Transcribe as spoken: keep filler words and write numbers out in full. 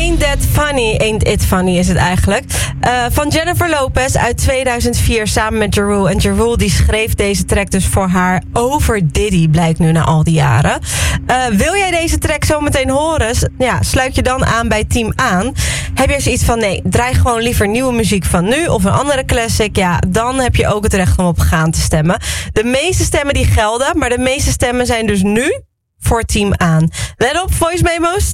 Ain't That Funny, Ain't It Funny is het eigenlijk. Uh, van Jennifer Lopez uit tweeduizend vier samen met Ja Rule. En Ja Rule die schreef deze track dus voor haar over Diddy, blijkt nu na al die jaren. Uh, wil jij deze track zo meteen horen? Ja, sluit je dan aan bij Team Aan. Heb je zoiets van, nee, draai gewoon liever nieuwe muziek van nu of een andere classic? Ja, dan heb je ook het recht om op Gaan te stemmen. De meeste stemmen die gelden, maar de meeste stemmen zijn dus nu voor Team Aan. Let op, voice memo's.